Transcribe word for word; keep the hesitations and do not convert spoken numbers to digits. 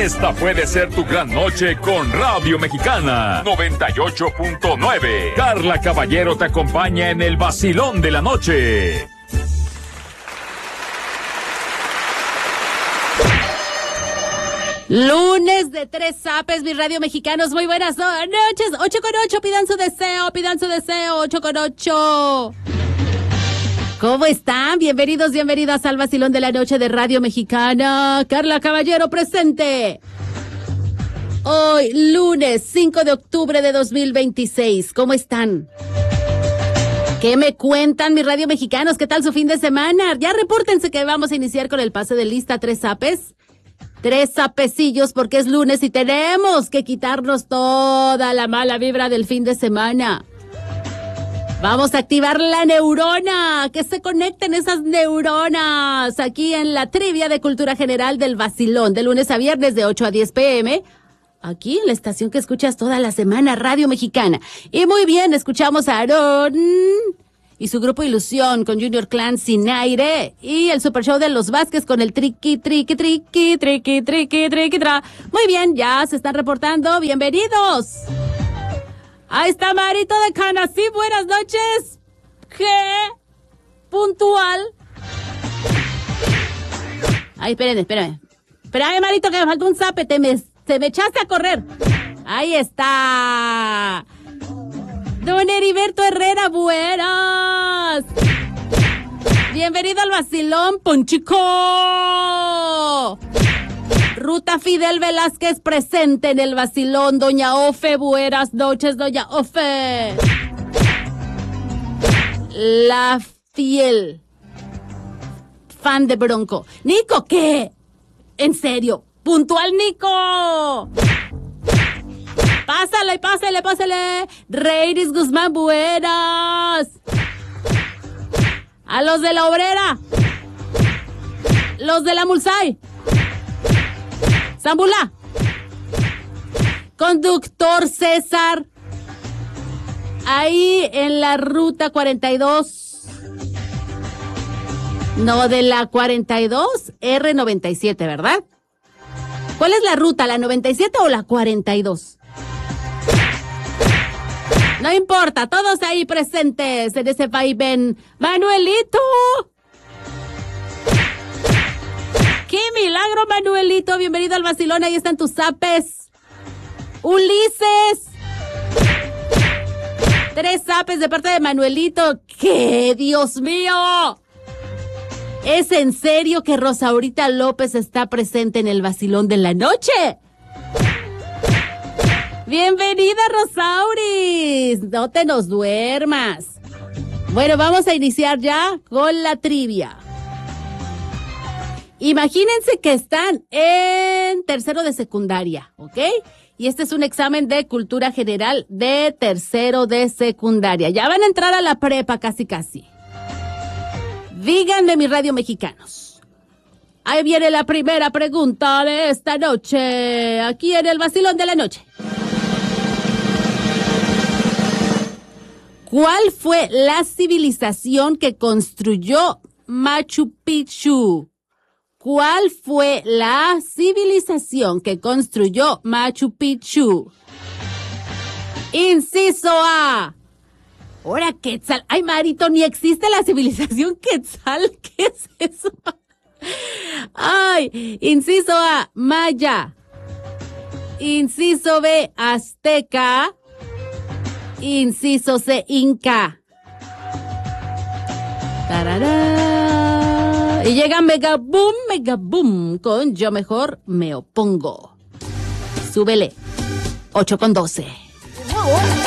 Esta puede ser tu gran noche con Radio Mexicana noventa y ocho punto nueve. Carla Caballero te acompaña en el vacilón de la noche. Lunes de tres zapes, mis radio mexicanos, muy buenas noches. Ocho con ocho, pidan su deseo, pidan su deseo, ocho con ocho. ¿Cómo están? Bienvenidos, bienvenidas al vacilón de la noche de Radio Mexicana. Carla Caballero presente. Hoy, lunes cinco de octubre de dos mil veintiséis. ¿Cómo están? ¿Qué me cuentan, mis radio mexicanos? ¿Qué tal su fin de semana? Ya repórtense que vamos a iniciar con el pase de lista tres zapes. Tres zapecillos porque es lunes y tenemos que quitarnos toda la mala vibra del fin de semana. Vamos a activar la neurona, que se conecten esas neuronas aquí en la trivia de cultura general del vacilón, de lunes a viernes de ocho a diez pm, aquí en la estación que escuchas toda la semana, Radio Mexicana. Y muy bien, escuchamos a Aarón y su grupo Ilusión con Junior Clan Sin Aire y el Super Show de los Vázquez con el triqui, triqui, triqui, triqui, triqui, triqui, tra. Muy bien, ya se están reportando. Bienvenidos. Ahí está Marito de Canasí. Buenas noches. ¿Qué? Puntual. Ay, espérenme, espérenme. Espérame, Marito, que me falta un zape. Te me, te me echaste a correr. Ahí está. Don Heriberto Herrera, buenas. Bienvenido al vacilón, Ponchico. Ruta Fidel Velázquez presente en el vacilón. Doña Ofe, buenas noches, doña Ofe. La fiel fan de Bronco. Nico, ¿qué? En serio, puntual, Nico. Pásale, pásale, pásale. Reiris Guzmán, buenas. A los de la Obrera. Los de la Mulsay. Zambula. Conductor César. Ahí en la ruta cuarenta y dos. No, de la cuarenta y dos, R noventa y siete, ¿verdad? ¿Cuál es la ruta? ¿La noventa y siete o la cuarenta y dos? No importa, todos ahí presentes en ese vaivén. Manuelito. ¡Qué milagro, Manuelito! Bienvenido al vacilón, ahí están tus zapes. Ulises. Tres zapes de parte de Manuelito. ¡Qué, Dios mío! ¿Es en serio que Rosaurita López está presente en el vacilón de la noche? Bienvenida, Rosauris. No te nos duermas. Bueno, vamos a iniciar ya con la trivia. Imagínense que están en tercero de secundaria, ¿ok? Y este es un examen de cultura general de tercero de secundaria. Ya van a entrar a la prepa casi casi. Díganme, mis radio mexicanos. Ahí viene la primera pregunta de esta noche, aquí en el vacilón de la noche. ¿Cuál fue la civilización que construyó Machu Picchu? ¿Cuál fue la civilización que construyó Machu Picchu? Inciso A. Ahora, Quetzal. Ay, Marito, ni existe la civilización Quetzal. ¿Qué es eso? Ay, inciso A, Maya. Inciso B, Azteca. Inciso C, Inca. Tarará. Y llega Mega Boom, Mega Boom con Yo Mejor Me Opongo. Súbele. ocho con doce.